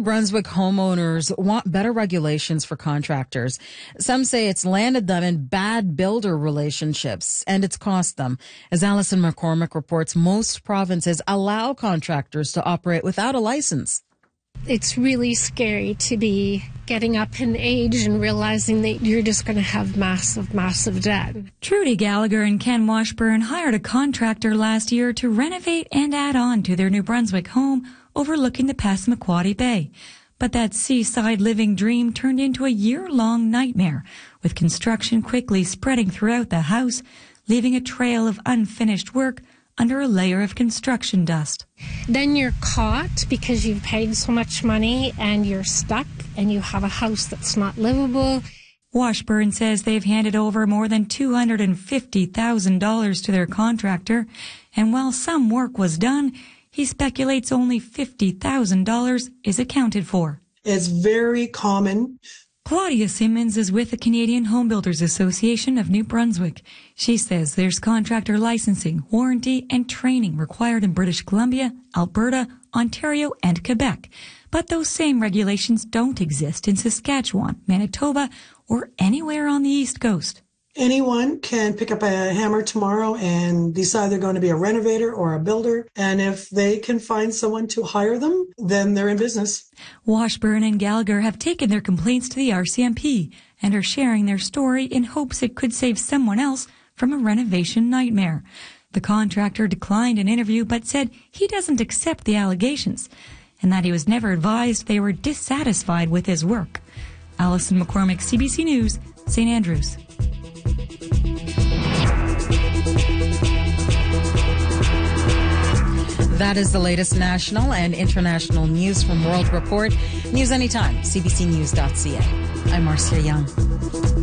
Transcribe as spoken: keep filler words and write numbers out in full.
Brunswick homeowners want better regulations for contractors. Some say it's landed them in bad builder relationships, and it's cost them. As Alison McCormick reports, most provinces allow contractors to operate without a license. It's really scary to be getting up in age and realizing that you're just going to have massive, massive debt. Trudy Gallagher and Ken Washburn hired a contractor last year to renovate and add on to their New Brunswick home overlooking the Passamaquoddy Bay. But that seaside living dream turned into a year-long nightmare, with construction quickly spreading throughout the house, leaving a trail of unfinished work under a layer of construction dust. Then you're caught because you've paid so much money and you're stuck and you have a house that's not livable. Washburn says they've handed over more than two hundred fifty thousand dollars to their contractor, and while some work was done, he speculates only fifty thousand dollars is accounted for. It's very common. Claudia Simmons is with the Canadian Home Builders Association of New Brunswick. She says there's contractor licensing, warranty, and training required in British Columbia, Alberta, Ontario, and Quebec. But those same regulations don't exist in Saskatchewan, Manitoba, or anywhere on the East Coast. Anyone can pick up a hammer tomorrow and decide they're going to be a renovator or a builder. And if they can find someone to hire them, then they're in business. Washburn and Gallagher have taken their complaints to the R C M P and are sharing their story in hopes it could save someone else from a renovation nightmare. The contractor declined an interview but said he doesn't accept the allegations and that he was never advised they were dissatisfied with his work. Alison McCormick, C B C News, Saint Andrews. That is the latest national and international news from World Report. News anytime, c b c news dot c a. I'm Marcia Young.